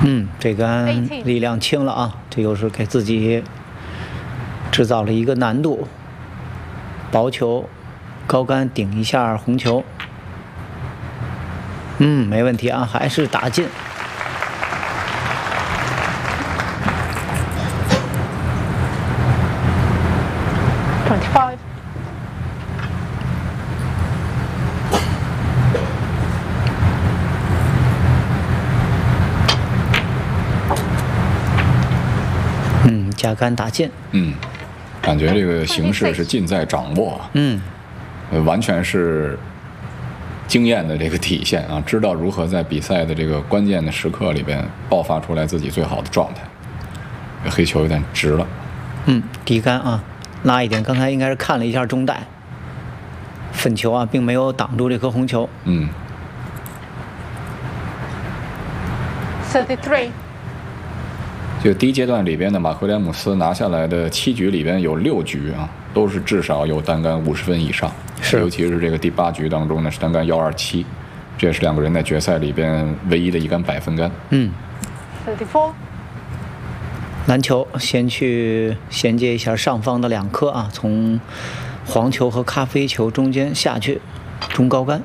这杆力量轻了啊，这又是给自己制造了一个难度。薄球，高杆顶一下红球。没问题啊，还是打进。 25。 加杆打进。 感觉这个形势是尽在掌握。完全是经验的这个体现啊，知道如何在比赛的这个关键的时刻里边爆发出来自己最好的状态。黑球有点直了。 低杆啊，拉一点。刚才应该是看了一下中带，粉球啊，并没有挡住这颗红球。 33。 就第一阶段里边的马奎廉姆斯拿下来的7局里边有6局啊，都是至少有单杆50分以上。尤其是这个第8局当中呢，是单杆127，这也是2个人在决赛里边唯一的一杆100分杆。 34。 篮球先去衔接一下上方的2颗啊，从黄球和咖啡球中间下去，中高杆。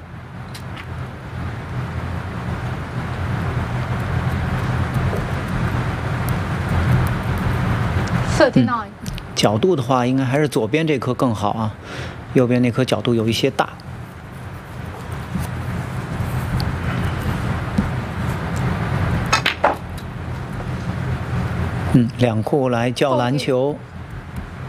39。 角度的话，应该还是左边这颗更好啊，右边那颗角度有一些大。2库来叫篮球。